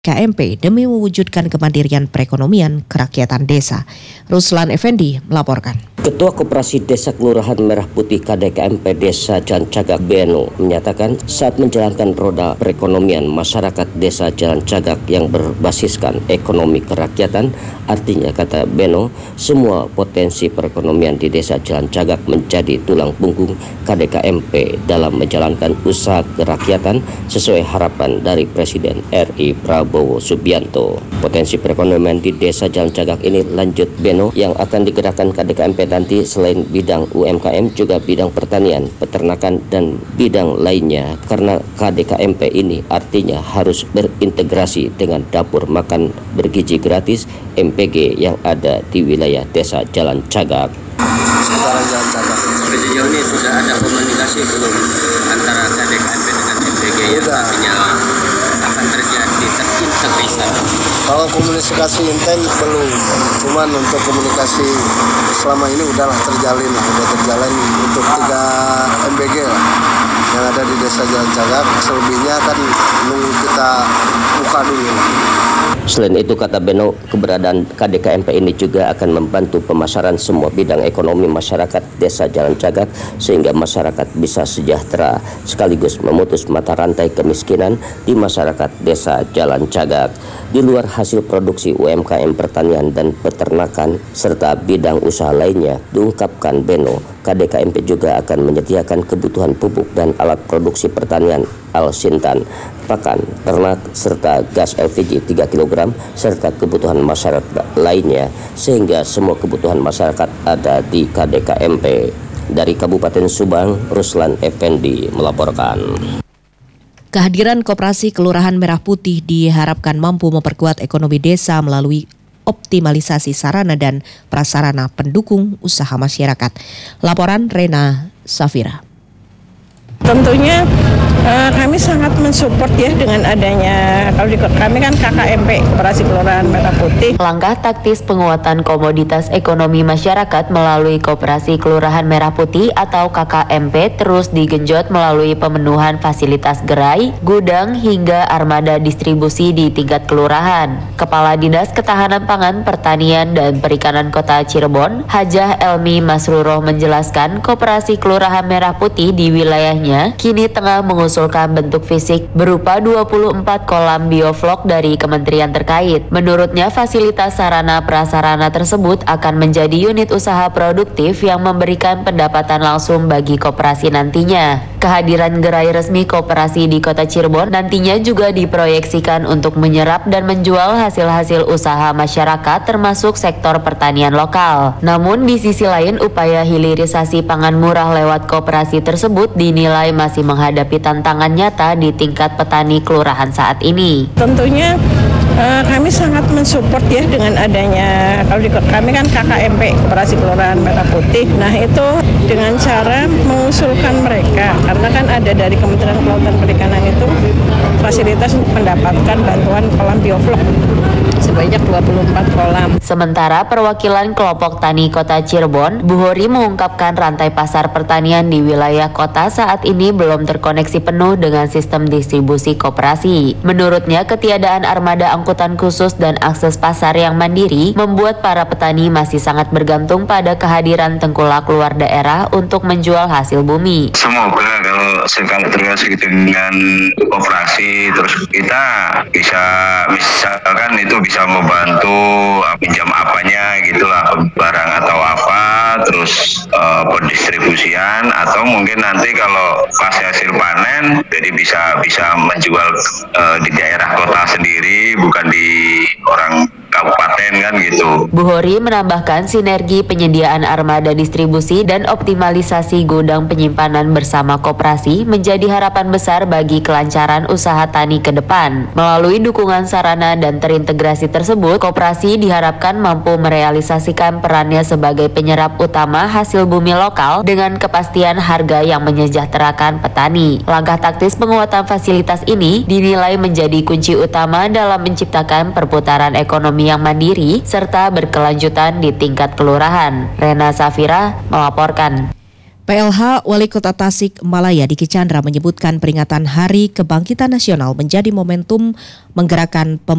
KMP demi mewujudkan kemandirian perekonomian kerakyatan desa. Ruslan Effendi melaporkan. Ketua Koperasi Desa Kelurahan Merah Putih KDKMP Desa Jalan Cagak Beno menyatakan saat menjalankan roda perekonomian masyarakat Desa Jalan Cagak yang berbasiskan ekonomi kerakyatan, artinya kata Beno, semua potensi perekonomian di Desa Jalan Cagak menjadi tulang punggung KDKMP dalam menjalankan usaha kerakyatan sesuai harapan dari Presiden RI Prabowo Subianto. Potensi perekonomian di Desa Jalan Cagak ini, lanjut Beno, yang akan digerakkan KDKMP nanti selain bidang UMKM juga bidang pertanian, peternakan, dan bidang lainnya, karena KDKMP ini artinya harus berintegrasi dengan dapur makan bergizi gratis MPG yang ada di wilayah Desa Jalan Cagak. Sejauh ini sudah ada komunikasi belum antara KDKMP dengan MPG yang artinya akan terjadi terintegrasi? Kalau komunikasi intens belum, cuman untuk komunikasi selama ini udah terjalin untuk 3 MBG lah yang ada di Desa Jalan Cagak. Selebihnya kan nunggu kita buka dulu. Selain itu, kata Beno, keberadaan KDKMP ini juga akan membantu pemasaran semua bidang ekonomi masyarakat Desa Jalan Cagak sehingga masyarakat bisa sejahtera sekaligus memutus mata rantai kemiskinan di masyarakat Desa Jalan Cagak. Di luar hasil produksi UMKM pertanian dan peternakan serta bidang usaha lainnya, diungkapkan Beno, KDKMP juga akan menyediakan kebutuhan pupuk dan alat produksi pertanian Al-Sintan, pakan, ternak, serta gas LPG 3 kg, serta kebutuhan masyarakat lainnya, sehingga semua kebutuhan masyarakat ada di KDKMP. Dari Kabupaten Subang, Ruslan Effendi melaporkan. Kehadiran Koperasi Kelurahan Merah Putih diharapkan mampu memperkuat ekonomi desa melalui optimalisasi sarana dan prasarana pendukung usaha masyarakat. Laporan Rena Safira. Tentunya kami sangat mensupport ya dengan adanya, kalau di kami kan KKMP, Koperasi Kelurahan Merah Putih. Langkah taktis penguatan komoditas ekonomi masyarakat melalui Koperasi Kelurahan Merah Putih atau KKMP terus digenjot melalui pemenuhan fasilitas gerai, gudang hingga armada distribusi di tingkat kelurahan. Kepala Dinas Ketahanan Pangan, Pertanian dan Perikanan Kota Cirebon, Hajah Elmi Masruroh menjelaskan Koperasi Kelurahan Merah Putih di wilayahnya kini tengah mengusulkan bentuk fisik berupa 24 kolam bioflok dari kementerian terkait. Menurutnya, fasilitas sarana prasarana tersebut akan menjadi unit usaha produktif yang memberikan pendapatan langsung bagi koperasi nantinya. Kehadiran gerai resmi koperasi di Kota Cirebon nantinya juga diproyeksikan untuk menyerap dan menjual hasil-hasil usaha masyarakat termasuk sektor pertanian lokal. Namun di sisi lain, upaya hilirisasi pangan murah lewat koperasi tersebut dinilai masih menghadapi tantangan nyata di tingkat petani kelurahan saat ini. Tentunya kami sangat mensupport ya dengan adanya, kalau di kami kan KKMP, Koperasi Kelurahan Merah Putih. Nah itu dengan cara mengusulkan mereka, karena kan ada dari Kementerian Kelautan Perikanan itu fasilitas untuk mendapatkan bantuan kolam bioflok sebanyak 24 kolam. Sementara perwakilan kelompok tani Kota Cirebon, Buhori mengungkapkan rantai pasar pertanian di wilayah kota saat ini belum terkoneksi penuh dengan sistem distribusi koperasi. Menurutnya, ketiadaan armada angkutan khusus dan akses pasar yang mandiri membuat para petani masih sangat bergantung pada kehadiran tengkulak luar daerah untuk menjual hasil bumi. Semoga kalau sekali terkasih dengan koperasi, terus kita bisa misalkan itu bisa membantu pinjam apanya gitulah, barang atau apa, terus pendistribusian, atau mungkin nanti kalau pas hasil panen jadi bisa menjual di daerah kota sendiri, bukan di orang kabupaten kan gitu. Buhori menambahkan sinergi penyediaan armada distribusi dan optimalisasi gudang penyimpanan bersama koperasi menjadi harapan besar bagi kelancaran usaha tani ke depan. Melalui dukungan sarana dan terintegrasi tersebut, koperasi diharapkan mampu merealisasikan perannya sebagai penyerap utama hasil bumi lokal dengan kepastian harga yang menyejahterakan petani. Langkah taktis penguatan fasilitas ini dinilai menjadi kunci utama dalam menciptakan perputaran ekonomi yang mandiri serta berkelanjutan di tingkat kelurahan. Rena Safira melaporkan. PLH Wali Kota Tasikmalaya Diki Chandra menyebutkan peringatan Hari Kebangkitan Nasional menjadi momentum menggerakkan